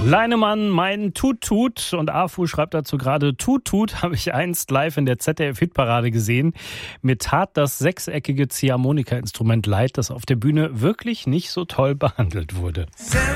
Leinemann, mein Tut-Tut. Und Afu schreibt dazu gerade, Tut-Tut habe ich einst live in der ZDF-Hitparade gesehen. Mir tat das sechseckige Ziehharmonika-Instrument leid, das auf der Bühne wirklich nicht so toll behandelt wurde.